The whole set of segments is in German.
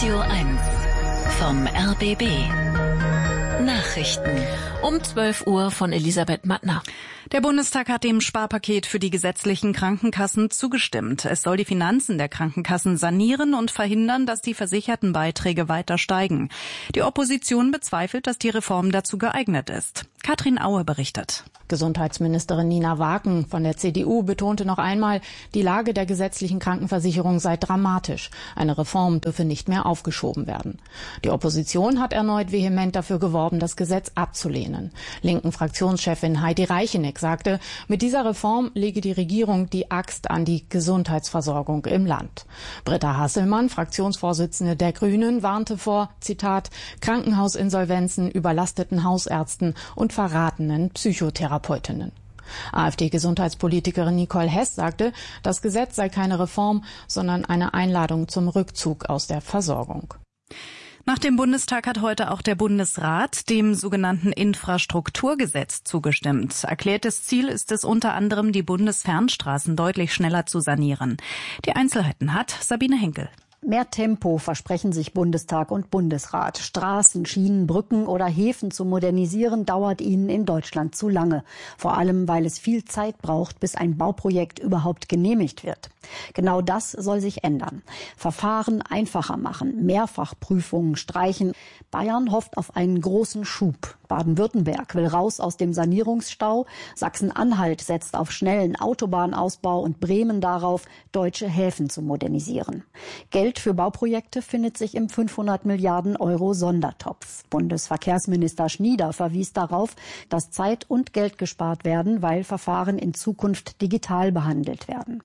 Radio 1 vom RBB. Nachrichten. Um 12 Uhr von Elisabeth Mattner. Der Bundestag hat dem Sparpaket für die gesetzlichen Krankenkassen zugestimmt. Es soll die Finanzen der Krankenkassen sanieren und verhindern, dass die versicherten Beiträge weiter steigen. Die Opposition bezweifelt, dass die Reform dazu geeignet ist. Katrin Aue berichtet. Gesundheitsministerin Nina Wagen von der CDU betonte noch einmal, die Lage der gesetzlichen Krankenversicherung sei dramatisch. Eine Reform dürfe nicht mehr aufgeschoben werden. Die Opposition hat erneut vehement dafür geworben, das Gesetz abzulehnen. Linken Fraktionschefin Heidi Reicheneck sagte, mit dieser Reform lege die Regierung die Axt an die Gesundheitsversorgung im Land. Britta Hasselmann, Fraktionsvorsitzende der Grünen, warnte vor, Zitat, Krankenhausinsolvenzen, überlasteten Hausärzten und verratenen Psychotherapeutinnen. AfD-Gesundheitspolitikerin Nicole Hess sagte, das Gesetz sei keine Reform, sondern eine Einladung zum Rückzug aus der Versorgung. Nach dem Bundestag hat heute auch der Bundesrat dem sogenannten Infrastrukturgesetz zugestimmt. Erklärtes Ziel ist es unter anderem, die Bundesfernstraßen deutlich schneller zu sanieren. Die Einzelheiten hat Sabine Henkel. Mehr Tempo versprechen sich Bundestag und Bundesrat. Straßen, Schienen, Brücken oder Häfen zu modernisieren, dauert ihnen in Deutschland zu lange. Vor allem, weil es viel Zeit braucht, bis ein Bauprojekt überhaupt genehmigt wird. Genau das soll sich ändern. Verfahren einfacher machen, Mehrfachprüfungen streichen. Bayern hofft auf einen großen Schub. Baden-Württemberg will raus aus dem Sanierungsstau. Sachsen-Anhalt setzt auf schnellen Autobahnausbau und Bremen darauf, deutsche Häfen zu modernisieren. Geld für Bauprojekte findet sich im 500 Milliarden Euro Sondertopf. Bundesverkehrsminister Schnieder verwies darauf, dass Zeit und Geld gespart werden, weil Verfahren in Zukunft digital behandelt werden.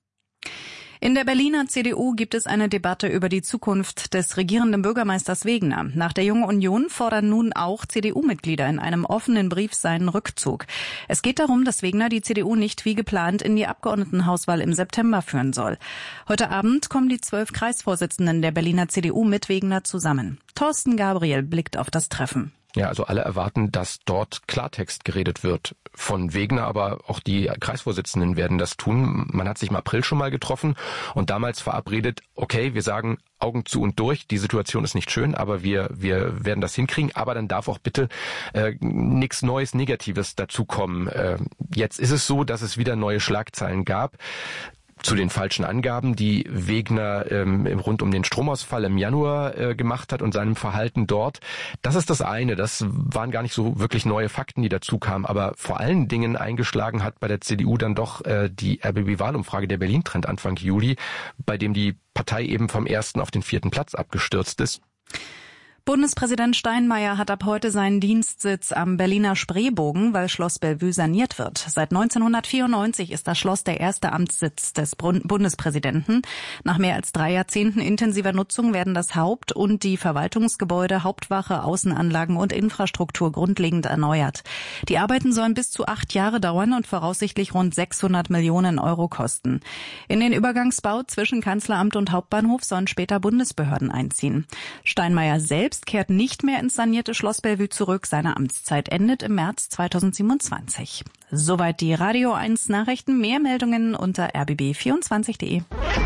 In der Berliner CDU gibt es eine Debatte über die Zukunft des regierenden Bürgermeisters Wegner. Nach der Jungen Union fordern nun auch CDU-Mitglieder in einem offenen Brief seinen Rückzug. Es geht darum, dass Wegner die CDU nicht wie geplant in die Abgeordnetenhauswahl im September führen soll. Heute Abend kommen die 12 Kreisvorsitzenden der Berliner CDU mit Wegner zusammen. Thorsten Gabriel blickt auf das Treffen. Ja, also alle erwarten, dass dort Klartext geredet wird von Wegner, aber auch die Kreisvorsitzenden werden das tun. Man hat sich im April schon mal getroffen und damals verabredet, okay, wir sagen Augen zu und durch, die Situation ist nicht schön, aber wir werden das hinkriegen, aber dann darf auch bitte nichts Neues, Negatives dazukommen. Jetzt ist es so, dass es wieder neue Schlagzeilen gab zu den falschen Angaben, die Wegner rund um den Stromausfall im Januar gemacht hat und seinem Verhalten dort. Das ist das eine. Das waren gar nicht so wirklich neue Fakten, die dazu kamen. Aber vor allen Dingen eingeschlagen hat bei der CDU dann doch die RBB-Wahlumfrage der Berlin-Trend Anfang Juli, bei dem die Partei eben vom 1. auf den 4. Platz abgestürzt ist. Bundespräsident Steinmeier hat ab heute seinen Dienstsitz am Berliner Spreebogen, weil Schloss Bellevue saniert wird. Seit 1994 ist das Schloss der erste Amtssitz des Bundespräsidenten. Nach mehr als 3 Jahrzehnten intensiver Nutzung werden das Haupt- und die Verwaltungsgebäude, Hauptwache, Außenanlagen und Infrastruktur grundlegend erneuert. Die Arbeiten sollen bis zu 8 Jahre dauern und voraussichtlich rund 600 Millionen Euro kosten. In den Übergangsbau zwischen Kanzleramt und Hauptbahnhof sollen später Bundesbehörden einziehen. Steinmeier selbst kehrt nicht mehr ins sanierte Schloss Bellevue zurück. Seine Amtszeit endet im März 2027. Soweit die Radio 1 Nachrichten. Mehr Meldungen unter rbb24.de.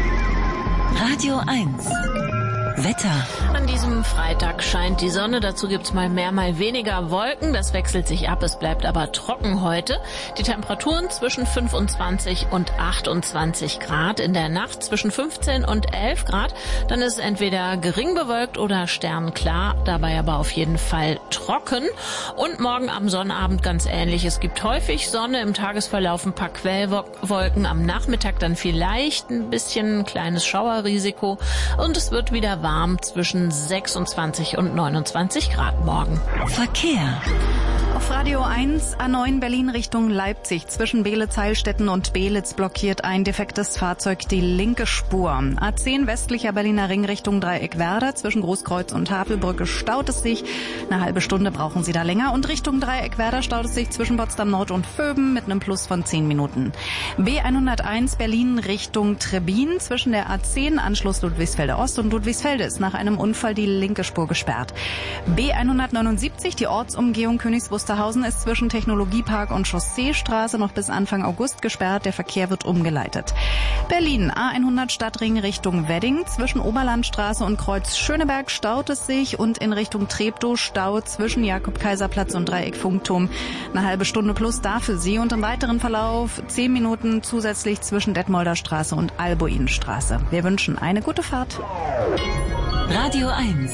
Radio 1 Wetter. An diesem Freitag scheint die Sonne. Dazu gibt's mal mehr, mal weniger Wolken. Das wechselt sich ab. Es bleibt aber trocken heute. Die Temperaturen zwischen 25 und 28 Grad. In der Nacht zwischen 15 und 11 Grad. Dann ist es entweder gering bewölkt oder sternklar. Dabei aber auf jeden Fall trocken. Und morgen am Sonnabend ganz ähnlich. Es gibt häufig Sonne. Im Tagesverlauf ein paar Quellwolken. Am Nachmittag dann vielleicht ein bisschen kleines Schauerrisiko. Und es wird wieder warm zwischen 26 und 29 Grad morgen. Verkehr. Auf Radio 1 A9 Berlin Richtung Leipzig. Zwischen Beelitz-Heilstätten und Beelitz blockiert ein defektes Fahrzeug die linke Spur. A10 westlicher Berliner Ring Richtung Dreieckwerder. Zwischen Großkreuz und Havelbrücke staut es sich. Eine halbe Stunde brauchen Sie da länger. Und Richtung Dreieckwerder staut es sich zwischen Potsdam Nord und Vöben mit einem Plus von 10 Minuten. B101 Berlin Richtung Trebin. Zwischen der A10 Anschluss Ludwigsfelde Ost und Ludwigsfelde ist nach einem Unfall die linke Spur gesperrt. B179 die Ortsumgehung Königs Wusterhausen Wusterhausen ist zwischen Technologiepark und Chausseestraße noch bis Anfang August gesperrt. Der Verkehr wird umgeleitet. Berlin, A100 Stadtring Richtung Wedding. Zwischen Oberlandstraße und Kreuz Schöneberg staut es sich und in Richtung Treptow Stau zwischen Jakob-Kaiser-Platz und Dreieck Funkturm. Eine halbe Stunde plus da für Sie und im weiteren Verlauf 10 Minuten zusätzlich zwischen Detmolder Straße und Albuinstraße. Wir wünschen eine gute Fahrt. Radio 1.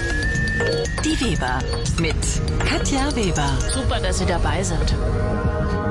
Die Weber mit Katja Weber. Super, dass Sie dabei sind.